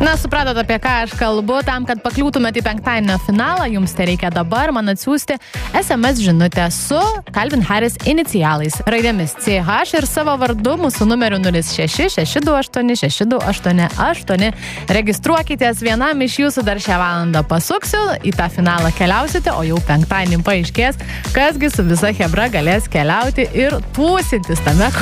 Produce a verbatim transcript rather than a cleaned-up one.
Na, supratot, apie ką aš kalbu. Tam, kad pakliūtumėte į penktadienio finalą, jums tai reikia dabar man atsiųsti es em es žinutę su Calvin Harris inicialais, raidėmis C H ir savo vardu mūsų numeriu nulis šeši šeši du aštuoni šeši du aštuoni aštuoni. Registruokitės, vienam iš jūsų dar šią valandą pasuksiu, į tą finalą keliausite, o jau penktadienį paaiškės, kasgi su visa hebra galės keliauti ir tūsintis tame